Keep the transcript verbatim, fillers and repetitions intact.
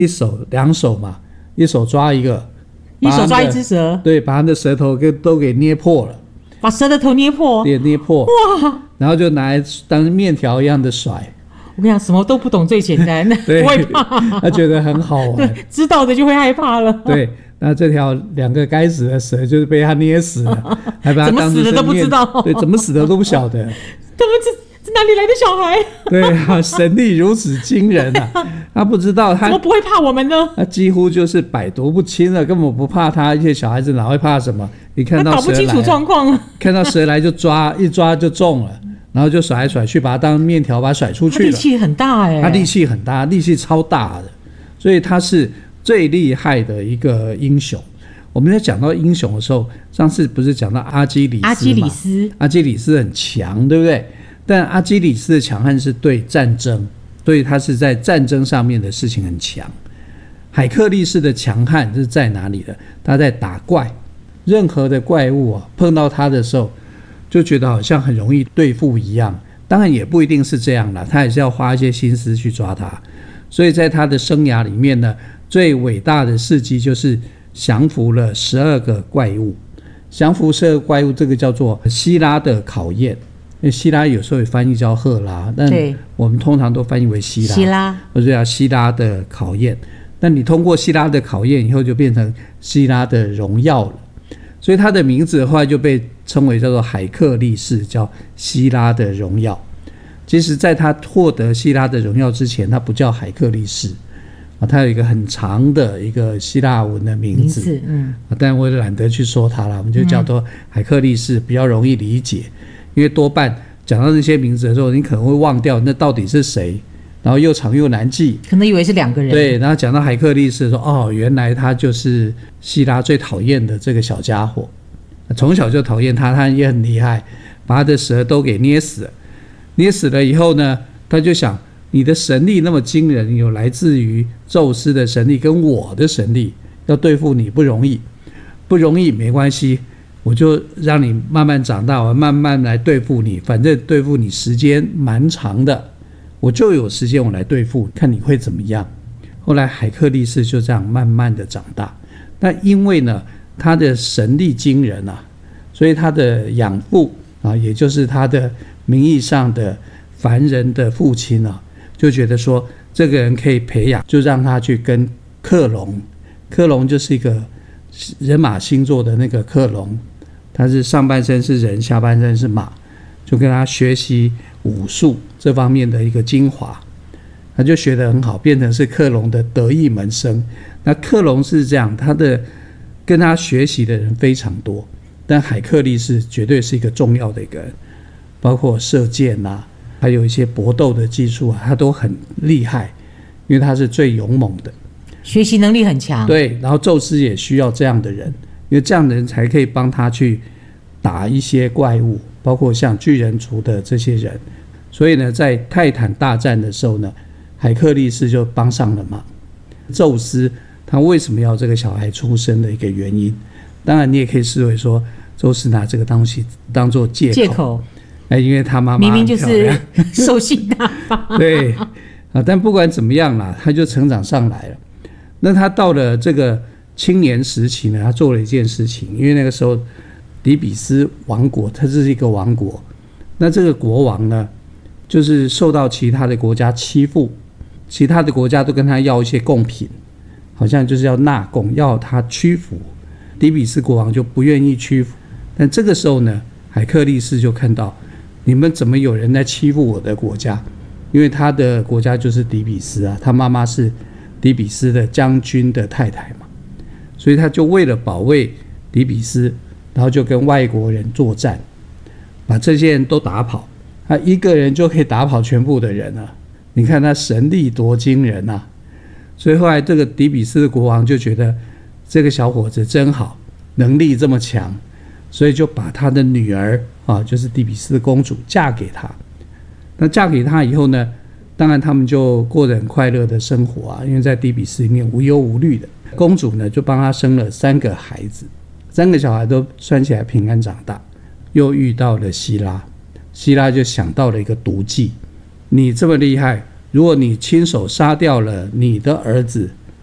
一手两手嘛，一手抓一个， 一手抓一只蛇， 对，把他的舌头给都给捏破了， 把蛇的头捏破， 也捏破， 哇！ 然后就拿来当面条一样的甩。 我跟你讲，什么都不懂最简单，不会怕， 他觉得很好玩， 知道的就会害怕了。 对，那这条两个该死的蛇就是被他捏死了，还把他当成怎么死的都不知道， 对，怎么死的都不晓得， 他们这。这哪里来的小孩？ 对啊，神力如此惊人啊！他不知道他怎么不会怕我们呢？ 他几乎就是百毒不侵了，根本不怕他。一些小孩子哪会怕什么？你看到蛇来， 搞不清楚状况， 看到蛇来就抓，一抓就中了，然后就甩来甩去，把它当面条把它甩出去了。 他力气很大哎、欸， 他力气很大，力气超大的，所以他是最厉害的一个英雄。我们在讲到英雄的时候，上次不是讲到阿基里斯吗？ 阿基里斯， 阿基里斯很强，对不对？但阿基里斯的强悍是对战争，所以他是在战争上面的事情很强。海克力士的强悍是在哪里的？他在打怪，任何的怪物啊，碰到他的时候，就觉得好像很容易对付一样。当然也不一定是这样啦，他也是要花一些心思去抓他。所以在他的生涯里面呢，最伟大的事迹就是降服了十二个怪物。降服十二个怪物，这个叫做希拉的考验。因为希拉有时候也翻译叫赫拉，但我们通常都翻译为希拉， 希拉或者叫希拉的考验。那你通过希拉的考验以后，就变成希拉的荣耀了。所以他的名字后来就被称为叫做海克力士，叫希拉的荣耀。其实在他获得希拉的荣耀之前，他不叫海克力士，他有一个很长的一个希腊文的名字， 名字嗯、 但我也懒得去说它了，我们就叫做海克力士，比较容易理解。因为多半讲到这些名字的时候，你可能会忘掉那到底是谁，然后又长又难记， 可能以为是两个人。 对，然后讲到海克力士说，哦，原来他就是希拉最讨厌的这个小家伙，从小就讨厌他，他也很厉害，把他的蛇都给捏死了。捏死了以后呢，他就想，你的神力那么惊人，有来自于宙斯的神力跟我的神力，要对付你不容易，不容易没关系。我就让你慢慢长大，我慢慢来对付你，反正对付你时间蛮长的，我就有时间我来对付，看你会怎么样。后来海克力士就这样慢慢的长大，但因为呢他的神力惊人啊，所以他的养父啊，也就是他的名义上的凡人的父亲啊，就觉得说这个人可以培养，就让他去跟克隆，克隆就是一个人马星座的那个克隆，他是上半身是人，下半身是马，就跟他学习武术这方面的一个精华，他就学得很好，变成是克隆的得意门生。那克隆是这样，他的跟他学习的人非常多，但海克力士绝对是一个重要的一个人，包括射箭啊，还有一些搏斗的技术啊，他都很厉害，因为他是最勇猛的， 学习能力很强。 对，然后宙斯也需要这样的人，因为这样的人才可以帮他去打一些怪物，包括像巨人族的这些人。所以呢，在泰坦大战的时候呢，海克力士就帮上了忙。宙斯他为什么要这个小孩出生的一个原因，当然你也可以视为说，宙斯拿这个东西当作借口， 借口， 因为他妈妈明明就是兽性大发。 对啊，但不管怎么样啦，他就成长上来了。那他到了这个青年时期呢，他做了一件事情，因为那个时候底比斯王国，它是一个王国，那这个国王呢，就是受到其他的国家欺负，其他的国家都跟他要一些贡品，好像就是要纳贡，要他屈服。底比斯国王就不愿意屈服，但这个时候呢，海克力士就看到，你们怎么有人在欺负我的国家？因为他的国家就是底比斯啊，他妈妈是底比斯的将军的太太嘛，所以他就为了保卫底比斯，然后就跟外国人作战，把这些人都打跑。他一个人就可以打跑全部的人啊！你看他神力多惊人啊！所以后来这个底比斯的国王就觉得这个小伙子真好，能力这么强，所以就把他的女儿啊，就是底比斯的公主嫁给他。那嫁给他以后呢，当然他们就过得很快乐的生活啊，因为在底比斯里面无忧无虑的。公主呢就帮他生了三个孩子，三个小孩都算起来平安长大。又遇到了希拉，希拉就想到了一个毒计，你这么厉害，如果你亲手杀掉了你的儿子，